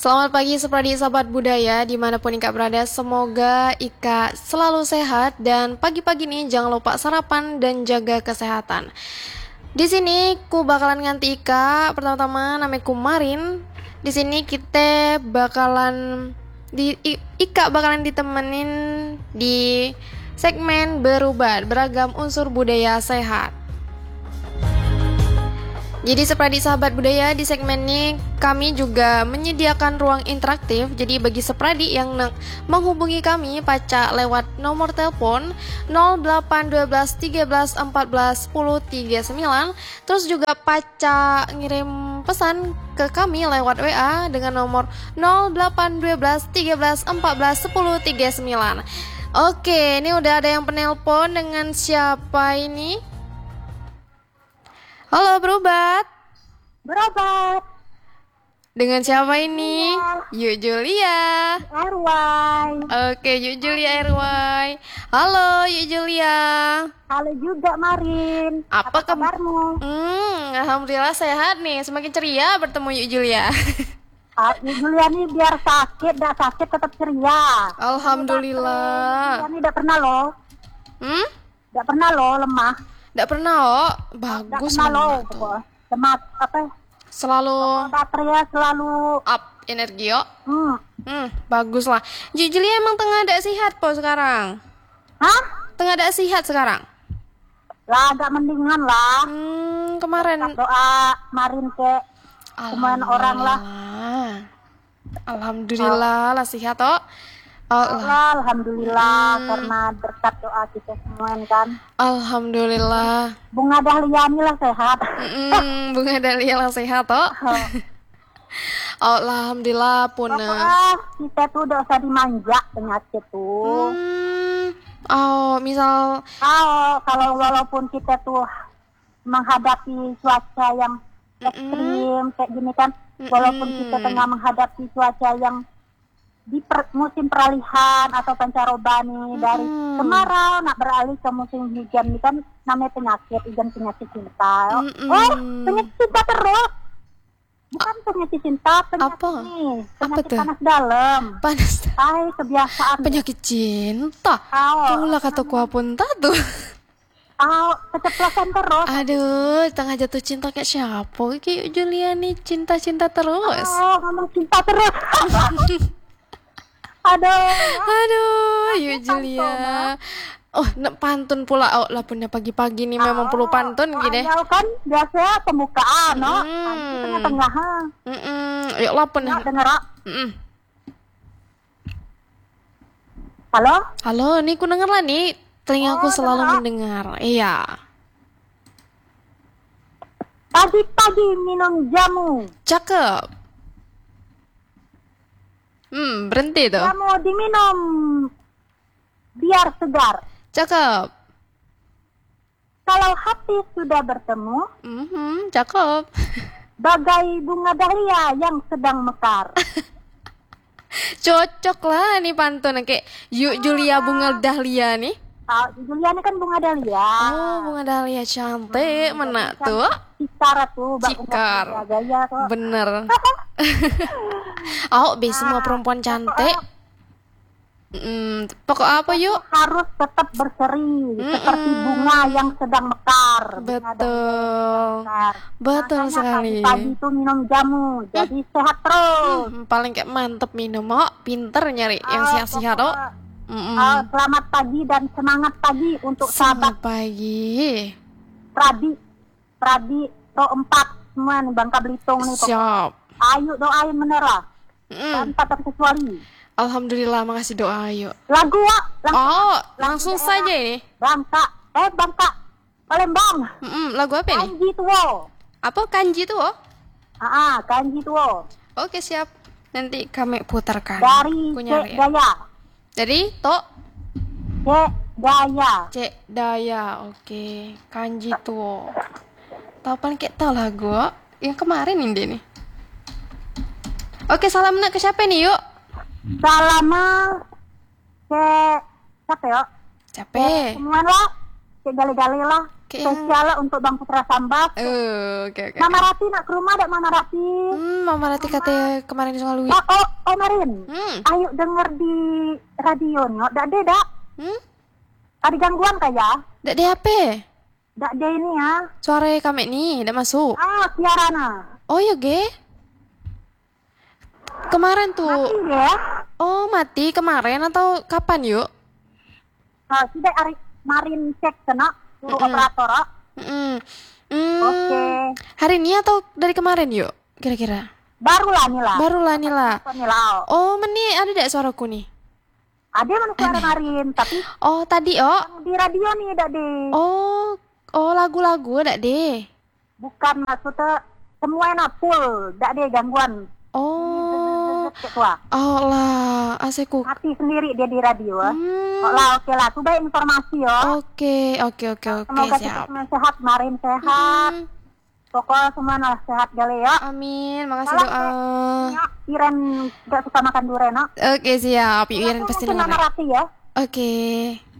Selamat pagi sepradi sahabat budaya dimanapun Ika berada. Semoga Ika selalu sehat dan pagi-pagi ini jangan lupa sarapan dan jaga kesehatan. Di sini ku bakalan nganti Ika. Pertama-tama namaku Marin. Di sini kita bakalan Ika bakalan ditemenin di segmen beragam unsur budaya sehat. Jadi sepradi sahabat budaya, di segmen ini kami juga menyediakan ruang interaktif. Jadi bagi sepradi yang menghubungi kami pacak lewat nomor telepon 0812 13 14 10 39. Terus juga pacak ngirim pesan ke kami lewat WA dengan nomor 0812 13 14 10 39. Oke, ini udah ada yang penelpon. Dengan siapa ini? Halo, berobat. Dengan siapa ini? Yuk Julia. Erwai. Oke, Yuk Julia Erwai. Halo, Yuk Julia. Halo juga Marin. Apa kabarmu? Alhamdulillah sehat nih. Semakin ceria bertemu Yuk Julia. Yuk Julia nih biar sakit, dah sakit tetap ceria. Alhamdulillah. Julia nih tidak pernah loh. Tidak pernah loh lemah. Tidak pernah oh. Bagus banget tuh. Semangat selalu baterai selalu up energi yo. Bagus lah. Yuk Julia emang tengah ada sehat po sekarang? Hah? Tengah ada sehat sekarang? Lah agak mendingan lah. Kemarin doa Marin ke semuanya orang lah. Alhamdulillah lah sehat oh. Alhamdulillah karena berkat doa kita semua kan. Alhamdulillah. Bunga Dahlia lah sehat. Bunga Dahlia lah sehat oh. Alhamdulillah puna. Kita tuh udah usah dimanja penyakit tuh. Misal kalau walaupun kita tuh menghadapi cuaca yang ekstrim kayak gini kan, walaupun kita tengah menghadapi cuaca yang di musim peralihan atau pancaroba nih dari kemarau nak beralih ke musim hujan ini kan namanya penyakit penyakit cinta. Penyakit cinta terus. Bukan penyakit cinta, penyakit panas dalam. Kebiasaan. Penyakit cinta. Pula kataku apun tatu. Keceplosan terus. Aduh, tengah jatuh cinta kayak siapa? Kayak Julia nih cinta-cinta terus. Ngomong cinta terus. Aduh, Yuk Julia. Nak pantun pula. Lah punya pagi-pagi nih memang perlu pantun gitu. Kan biasa pembukaan, no. Tengah-tengah. Yuk lah pun. Denger. Halo, nih ku denger lah nih. Telingaku selalu mendengar. Iya. Pagi-pagi minum jamu. Cakep. Berhenti tuh. Jamu diminum biar segar. Cakep. Kalau hati sudah bertemu, cakep. Bagai bunga dahlia yang sedang mekar. Cocok lah nih pantun kayak Yuk Julia bunga dahlia nih. Julia ini kan bunga dahlia. Bunga dahlia cantik, mana tuh? Cikar tuh, Cikar. Gaya tuh. Bener. Semua perempuan cantik. Pokok apa yuk? Harus tetap berseri seperti bunga yang sedang mekar. Betul sekali. Pagi itu minum jamu, jadi sehat terus. Paling kayak mantep minum, pinter nyari yang sehat-sehat Selamat pagi dan semangat pagi untuk sahabat pagi. Pradi Pro 4 semua nih Bangka Belitung nih. Siap. Ayo doain menera. Tanpa terkecuali. Alhamdulillah, makasih doa ayo. Lagu langsung saja ini. Bangka Palembang. Lagu apa ini? Kanji Tuo. Apa Kanji Tuo? Kanji Tuo. Oke, siap. Nanti kami putarkan. Dari Cek Daya. Dari Cek Daya. Oke, Kanji Tuo. Tahu paling kayak tahu lagu yang kemarin ini nih. Oke, salam nak ke siapa nih yuk? Salam ke siapa yuk? Capek. Semuanya lah. Cek Gali-gali lah. spesial untuk Bang Putra Sambas. Oke. Mama Rati nak ke rumah dak Mama Rati? Mama Rati katanya kemarin ngalui. Oh Marin. Ayo denger di radio nyok. Dak ada dak. Ada gangguan kayak? Dak ada HP. Dak ada ini ya. Suara kami nih, dak masuk. Kiarana. Oh ya ge. Kemarin tuh. Mati ya? Oh mati kemarin atau kapan yuk? Sudah Marin cek kena suruh operator. Oke. Hari ini atau dari kemarin yuk? Kira-kira? Barulah nih lah. Oh meni ada dak suaraku nih? Ada mana suara Marin tapi. Oh tadi di radio nih dak deh. Oh lagu-lagu dak deh. Bukan maksudnya semua enak full, dak deh gangguan. Oh lah, aseku. Hati sendiri dia di radio. Oke lah, itu baik informasi yo. Oke, semoga siap. kita sehat, Marin sehat. Pokoknya semua sehat gali ya. Amin, makasih doa. Iren gak suka makan durian. Oke siap, Iren pasti dengar. Mama Rati ya. Oke.